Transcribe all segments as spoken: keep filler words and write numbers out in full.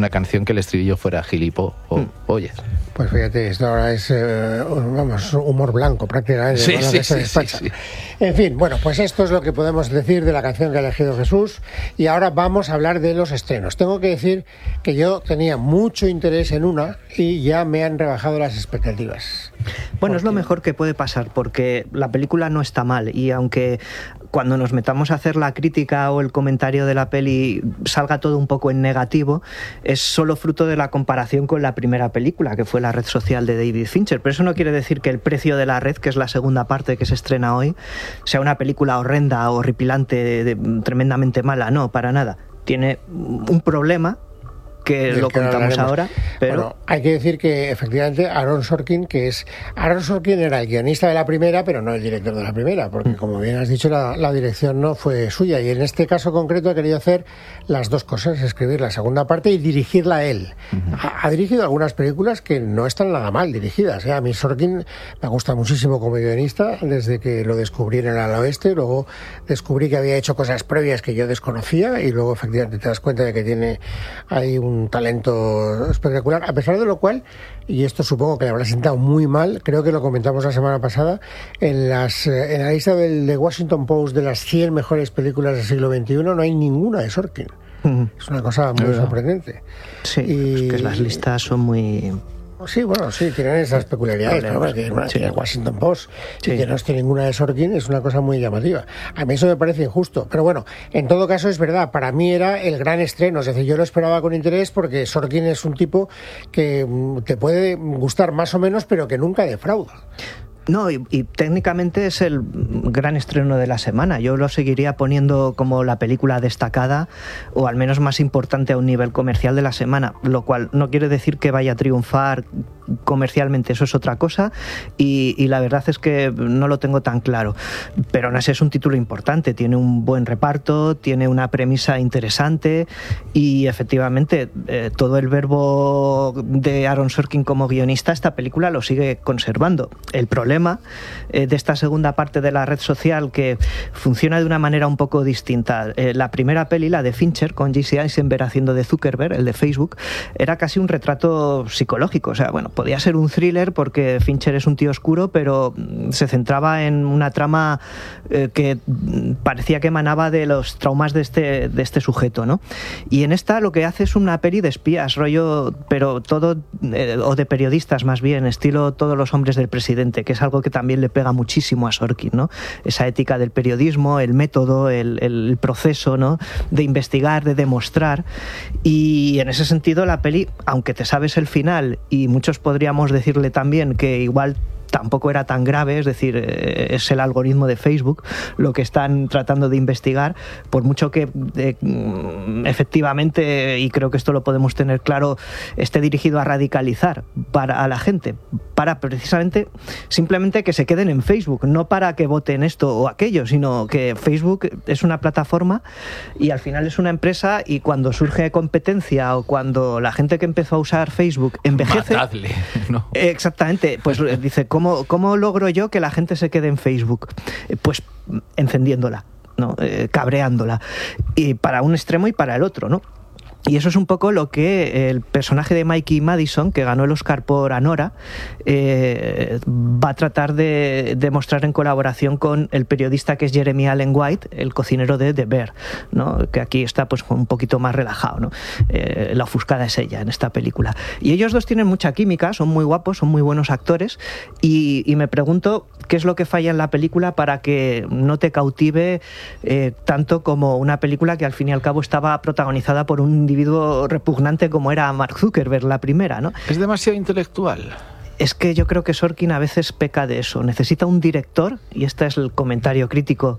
una canción que el estribillo fuera gilipo o mm. oyes. Pues fíjate, esto ahora es, eh, vamos, humor blanco prácticamente. Sí, ¿no? sí, que se sí, sí, sí. En fin, bueno, pues esto es lo que podemos decir de la canción que ha elegido Jesús. Y ahora vamos a hablar de los estrenos. Tengo que decir que yo tenía mucho interés en una y ya me han rebajado las expectativas. Bueno, porque... es lo mejor que puede pasar, porque la película no está mal, y aunque cuando nos metamos a hacer la crítica o el comentario de la peli salga todo un poco en negativo, es solo fruto de la comparación con la primera película, que fue La red social de David Fincher. Pero eso no quiere decir que El precio de la red, que es la segunda parte que se estrena hoy, sea una película horrenda, horripilante, de, de, tremendamente mala. No, para nada. Tiene un problema que lo que contamos ahora, pero... Bueno, hay que decir que efectivamente Aaron Sorkin, que es... Aaron Sorkin era el guionista de la primera, pero no el director de la primera, porque mm. como bien has dicho, la, la dirección no fue suya, y en este caso concreto ha querido hacer las dos cosas, escribir la segunda parte y dirigirla él. Mm-hmm. Ha, ha dirigido algunas películas que no están nada mal dirigidas, ¿eh? A mí Sorkin me gusta muchísimo como guionista, desde que lo descubrí en el Ala Oeste, luego descubrí que había hecho cosas previas que yo desconocía, y luego efectivamente te das cuenta de que tiene ahí un un talento espectacular, a pesar de lo cual, y esto supongo que le habrá sentado muy mal, creo que lo comentamos la semana pasada, en, las, en la lista del The Washington Post de las cien mejores películas del siglo veintiuno no hay ninguna de Sorkin. Mm. Es una cosa muy no, sorprendente. Sí, y... es que las listas son muy... Sí, bueno, sí, tienen esas peculiaridades, ¿no? Porque una sí. tiene el Washington Post sí. y que no esté ninguna de Sorkin es una cosa muy llamativa. A mí eso me parece injusto, pero bueno, en todo caso es verdad, para mí era el gran estreno, es decir, yo lo esperaba con interés porque Sorkin es un tipo que te puede gustar más o menos, pero que nunca defrauda. No, y, y técnicamente es el gran estreno de la semana. Yo lo seguiría poniendo como la película destacada, o al menos más importante a un nivel comercial de la semana, lo cual no quiere decir que vaya a triunfar comercialmente, eso es otra cosa, y, y la verdad es que no lo tengo tan claro. Pero aún así es un título importante, tiene un buen reparto, tiene una premisa interesante, y efectivamente eh, todo el verbo de Aaron Sorkin como guionista, esta película lo sigue conservando. El problema de esta segunda parte de La red social, que funciona de una manera un poco distinta. Eh, la primera peli, la de Fincher, con Jesse Eisenberg haciendo de Zuckerberg, el de Facebook, era casi un retrato psicológico. O sea, bueno, podía ser un thriller porque Fincher es un tío oscuro, pero se centraba en una trama eh, que parecía que emanaba de los traumas de este, de este sujeto, ¿no? Y en esta lo que hace es una peli de espías, rollo, pero todo, eh, o de periodistas más bien, estilo Todos los hombres del presidente, que es algo que también le pega muchísimo a Sorkin, ¿no? Esa ética del periodismo, el método, el, el proceso, ¿no? De investigar, de demostrar. Y en ese sentido la peli, aunque te sabes el final, y muchos podríamos decirle también que igual tampoco era tan grave, es decir, es el algoritmo de Facebook lo que están tratando de investigar, por mucho que eh, efectivamente, y creo que esto lo podemos tener claro, esté dirigido a radicalizar para a la gente, para precisamente simplemente que se queden en Facebook, no para que voten esto o aquello, sino que Facebook es una plataforma y al final es una empresa, y cuando surge competencia o cuando la gente que empezó a usar Facebook envejece, matadle, ¿no? Exactamente, pues dice, ¿cómo ¿Cómo, ¿Cómo logro yo que la gente se quede en Facebook? Pues encendiéndola, ¿no? Eh, cabreándola. Y para un extremo y para el otro, ¿no? Y eso es un poco lo que el personaje de Mikey Madison, que ganó el Oscar por Anora, eh, va a tratar de demostrar en colaboración con el periodista que es Jeremy Allen White, el cocinero de The Bear, ¿no? Que aquí está pues un poquito más relajado, ¿no? Eh, la ofuscada es ella en esta película. Y ellos dos tienen mucha química, son muy guapos, son muy buenos actores, y, y me pregunto qué es lo que falla en la película para que no te cautive eh, tanto como una película que al fin y al cabo estaba protagonizada por un individuo repugnante como era Mark Zuckerberg, la primera, ¿no? Es demasiado intelectual. Es que yo creo que Sorkin a veces peca de eso. Necesita un director, y este es el comentario crítico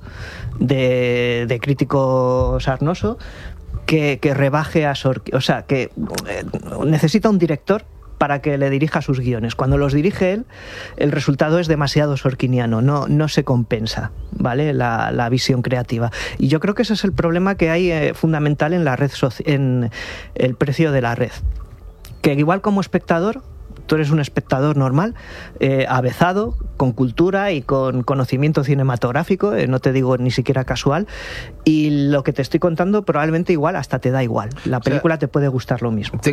de, de crítico sarnoso, que, que rebaje a Sorkin. O sea, que eh, necesita un director para que le dirija sus guiones. Cuando los dirige él, el resultado es demasiado sorkiniano, no, no se compensa, ¿vale? La, la visión creativa. Y yo creo que ese es el problema que hay eh, fundamental en la red soci- en el precio de la red. Que igual como espectador, tú eres un espectador normal, eh, avezado, con cultura y con conocimiento cinematográfico, eh, no te digo ni siquiera casual, y lo que te estoy contando probablemente igual hasta te da igual. La película o sea, te puede gustar lo mismo.